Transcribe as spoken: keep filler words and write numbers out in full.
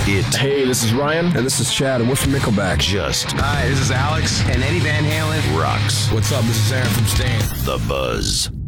it. Hey, this is Ryan. And this is Chad, and we're from Nickelback. Just Hi, this is Alex. And Eddie Van Halen. rocks. What's up? This is Aaron from Stain. The Buzz.